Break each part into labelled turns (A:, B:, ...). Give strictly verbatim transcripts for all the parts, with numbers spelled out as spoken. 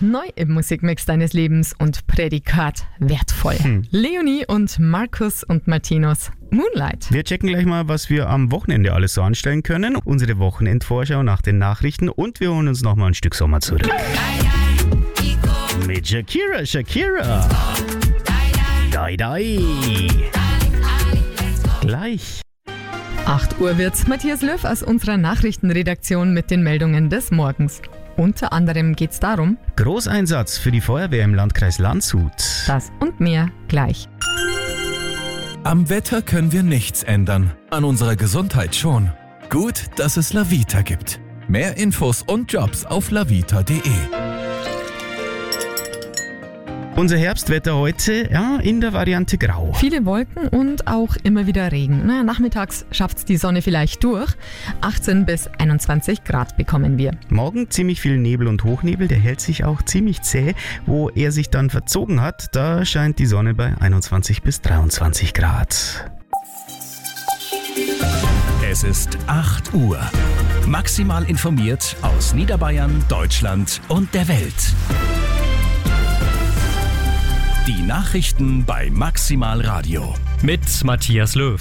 A: neu im Musikmix deines Lebens und Prädikat wertvoll. Hm. Leonie und Markus und Martinus, Moonlight.
B: Wir checken gleich mal, was wir am Wochenende alles so anstellen können. Unsere Wochenendvorschau nach den Nachrichten und wir holen uns nochmal ein Stück Sommer zurück. Mit Shakira, Shakira. Dai, dai. Gleich.
A: acht Uhr wird's. Matthias Löw aus unserer Nachrichtenredaktion mit den Meldungen des Morgens. Unter anderem geht's darum:
B: Großeinsatz für die Feuerwehr im Landkreis Landshut.
A: Das und mehr gleich.
C: Am Wetter können wir nichts ändern, an unserer Gesundheit schon. Gut, dass es Lavita gibt. Mehr Infos und Jobs auf lavita punkt de.
B: Unser Herbstwetter heute, ja, in der Variante grau.
A: Viele Wolken und auch immer wieder Regen. Naja, nachmittags schafft's die Sonne vielleicht durch. achtzehn bis einundzwanzig Grad bekommen wir.
B: Morgen ziemlich viel Nebel und Hochnebel, der hält sich auch ziemlich zäh. Wo er sich dann verzogen hat, da scheint die Sonne bei einundzwanzig bis dreiundzwanzig Grad.
C: Es ist acht Uhr. Maximal informiert aus Niederbayern, Deutschland und der Welt. Die Nachrichten bei Maximal Radio.
D: Mit Matthias Löw.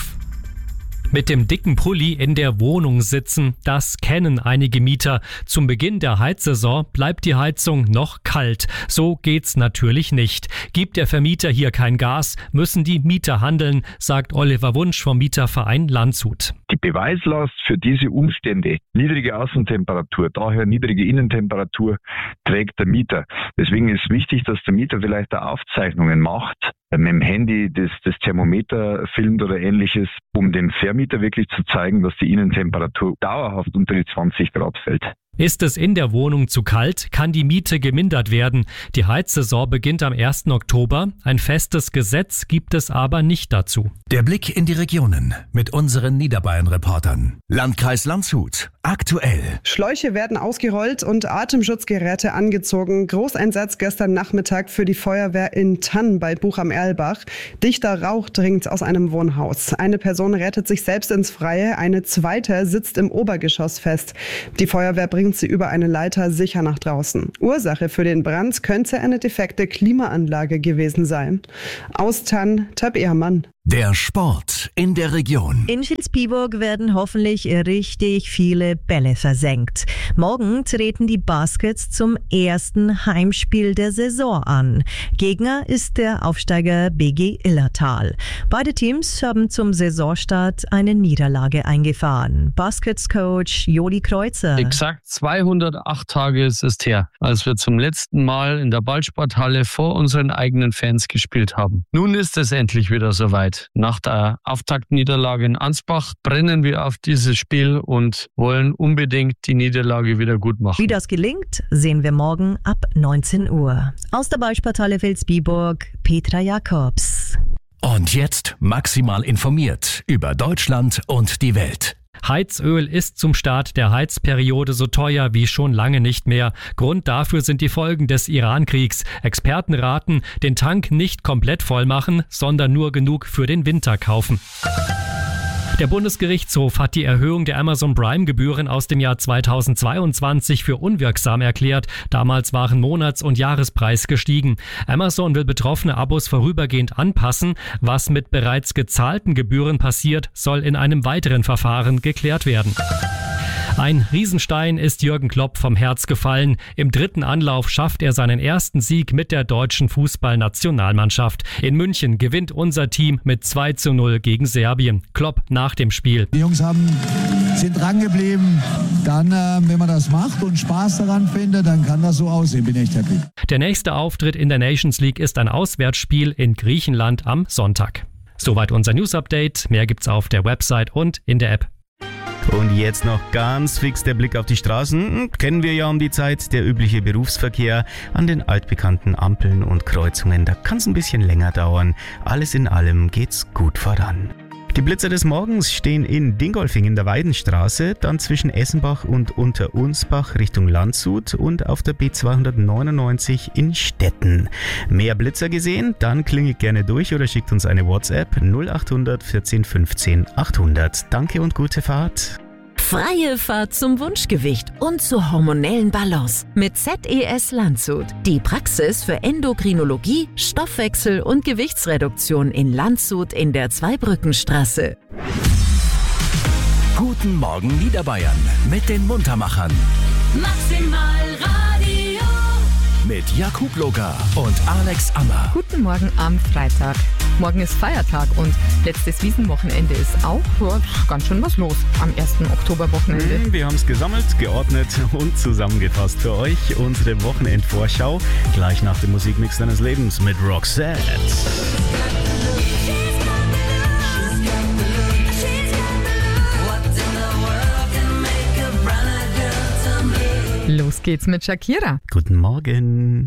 D: Mit dem dicken Pulli in der Wohnung sitzen, das kennen einige Mieter. Zum Beginn der Heizsaison bleibt die Heizung noch kalt. So geht's natürlich nicht. Gibt der Vermieter hier kein Gas, müssen die Mieter handeln, sagt Oliver Wunsch vom Mieterverein Landshut.
E: Die Beweislast für diese Umstände, niedrige Außentemperatur, daher niedrige Innentemperatur, trägt der Mieter. Deswegen ist wichtig, dass der Mieter vielleicht auch Aufzeichnungen macht, mit dem Handy das, das Thermometer filmt oder ähnliches, um dem Vermieter wirklich zu zeigen, dass die Innentemperatur dauerhaft unter die zwanzig Grad fällt.
D: Ist es in der Wohnung zu kalt, kann die Miete gemindert werden. Die Heizsaison beginnt am ersten Oktober. Ein festes Gesetz gibt es aber nicht dazu.
C: Der Blick in die Regionen mit unseren Niederbayern-Reportern. Landkreis Landshut. Aktuell.
F: Schläuche werden ausgerollt und Atemschutzgeräte angezogen. Großeinsatz gestern Nachmittag für die Feuerwehr in Thann bei Buch am Erlbach. Dichter Rauch dringt aus einem Wohnhaus. Eine Person rettet sich selbst ins Freie, eine zweite sitzt im Obergeschoss fest. Die Feuerwehr bringt sie über eine Leiter sicher nach draußen. Ursache für den Brand könnte eine defekte Klimaanlage gewesen sein. Aus Thann, Tab Ehrmann.
C: Der Sport in der Region.
G: In Vilsbiburg werden hoffentlich richtig viele Bälle versenkt. Morgen treten die Baskets zum ersten Heimspiel der Saison an. Gegner ist der Aufsteiger B G Illertal. Beide Teams haben zum Saisonstart eine Niederlage eingefahren. Baskets-Coach Joli Kreuzer.
H: Exakt zweihundertacht Tage ist es her, als wir zum letzten Mal in der Ballsporthalle vor unseren eigenen Fans gespielt haben. Nun ist es endlich wieder soweit. Nach der Auftaktniederlage in Ansbach brennen wir auf dieses Spiel und wollen unbedingt die Niederlage wieder gut machen.
G: Wie das gelingt, sehen wir morgen ab neunzehn Uhr. Aus der Ballsporthalle Vilsbiburg, Petra Jakobs.
C: Und jetzt maximal informiert über Deutschland und die Welt.
D: Heizöl ist zum Start der Heizperiode so teuer wie schon lange nicht mehr. Grund dafür sind die Folgen des Iran-Kriegs. Experten raten, den Tank nicht komplett voll machen, sondern nur genug für den Winter kaufen. Der Bundesgerichtshof hat die Erhöhung der Amazon Prime-Gebühren aus dem Jahr zweitausendzweiundzwanzig für unwirksam erklärt. Damals waren Monats- und Jahrespreis gestiegen. Amazon will betroffene Abos vorübergehend anpassen. Was mit bereits gezahlten Gebühren passiert, soll in einem weiteren Verfahren geklärt werden. Ein Riesenstein ist Jürgen Klopp vom Herz gefallen. Im dritten Anlauf schafft er seinen ersten Sieg mit der deutschen Fußballnationalmannschaft. In München gewinnt unser Team mit zwei zu null gegen Serbien. Klopp nach dem Spiel.
I: Die Jungs haben, sind dran geblieben. Dann, äh, wenn man das macht und Spaß daran findet, dann kann das so aussehen. Bin echt happy.
D: Der nächste Auftritt in der Nations League ist ein Auswärtsspiel in Griechenland am Sonntag. Soweit unser News-Update. Mehr gibt's auf der Website und in der App.
B: Und jetzt noch ganz fix der Blick auf die Straßen. Kennen wir ja um die Zeit, der übliche Berufsverkehr an den altbekannten Ampeln und Kreuzungen. Da kann es ein bisschen länger dauern. Alles in allem geht's gut voran. Die Blitzer des Morgens stehen in Dingolfing in der Weidenstraße, dann zwischen Essenbach und Unterunsbach Richtung Landshut und auf der B zweihundertneunundneunzig in Stetten. Mehr Blitzer gesehen? Dann klingelt gerne durch oder schickt uns eine WhatsApp null acht hundert vierzehn fünfzehn achthundert. Danke und gute Fahrt.
J: Freie Fahrt zum Wunschgewicht und zur hormonellen Balance mit Z E S Landshut. Die Praxis für Endokrinologie, Stoffwechsel und Gewichtsreduktion in Landshut in der Zweibrückenstraße.
C: Guten Morgen Niederbayern mit den Muntermachern.
K: Maximal Radio.
C: Mit Jakub Loga und Alex Ammer.
A: Guten Morgen am Freitag. Morgen ist Feiertag und letztes Wiesenwochenende ist auch ja, ganz schön was los am ersten Oktoberwochenende.
B: Wir haben es gesammelt, geordnet und zusammengefasst für euch. Unsere Wochenendvorschau gleich nach dem Musikmix deines Lebens mit Roxette.
A: Los geht's mit Shakira.
B: Guten Morgen.